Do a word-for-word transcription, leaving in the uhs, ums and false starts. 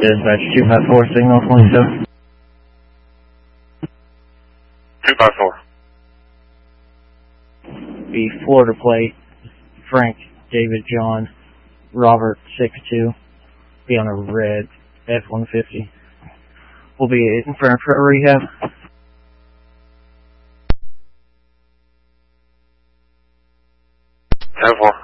Dispatch two five four, signal twenty-seven. two five four. Be Florida plate, Frank, David, John, Robert, six two. Be on a red F one fifty. We'll be in front of rehab. ten four.